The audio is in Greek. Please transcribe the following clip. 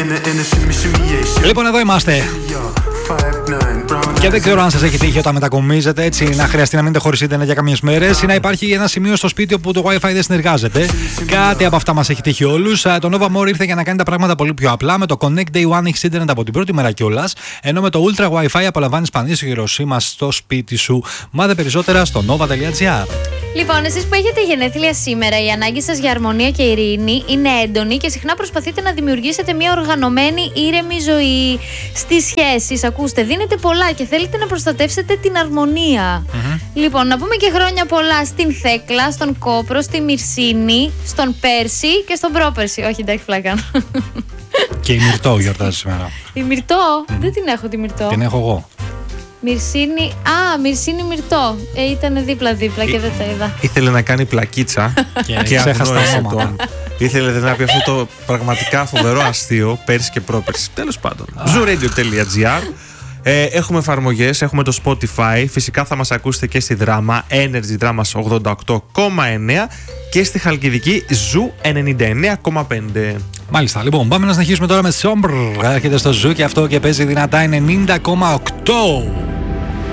Λοιπόν, εδώ είμαστε. Και δεν ξέρω αν σας έχει τύχει όταν μετακομίζετε έτσι να χρειαστεί να μείνετε χωρίς ίντερνετ για κάποιες μέρες ή να υπάρχει ένα σημείο στο σπίτι όπου το Wi-Fi δεν συνεργάζεται. Κάτι από αυτά μας έχει τύχει όλους. Το Nova More ήρθε για να κάνει τα πράγματα πολύ πιο απλά. Με το Connect Day One έχεις ίντερνετ από την πρώτη μέρα κιόλας. Ενώ με το Ultra Wi-Fi απολαμβάνεις πανίσχυρο σήμα στο σπίτι σου. Μάθε περισσότερα στο nova.gr. Λοιπόν, εσείς που έχετε γενέθλια σήμερα, η ανάγκη σας για αρμονία και ειρήνη είναι έντονη και συχνά προσπαθείτε να δημιουργήσετε μια οργανωμένη, ήρεμη ζωή στις σχέσεις. Ακούστε, δίνετε πολλά και θέλετε να προστατεύσετε την αρμονία. Λοιπόν, να πούμε και χρόνια πολλά στην Θέκλα, στον Κόπρο, στη Μυρσίνη, στον Πέρση και στον Πρόπερση. Όχι, εντάξει, πλάκα. Και η Μυρτώ γιορτάζει σήμερα. Η Μυρτώ, δεν την έχω τη Μυρτώ. Την έχω εγώ. Μυρσίνη, Μυρσίνη Μυρτώ. Ήταν δίπλα-δίπλα και δεν τα είδα. Ήθελε να κάνει πλακίτσα και ξέχασε τα ονόματα. Ήθελε να πει αυτό το πραγματικά φοβερό αστείο πέρσι και πρόπερσι. Τέλος πάντων. zooradio.gr. Έχουμε εφαρμογές, έχουμε το Spotify. Φυσικά θα μας ακούσετε και στη Δράμα, Energy Dramas 88,9 και στη Χαλκιδική Zoo 99,5. Μάλιστα, λοιπόν, πάμε να συνεχίσουμε τώρα με Sombre. Έρχεται στο Zoo και αυτό και παίζει δυνατά 90,8.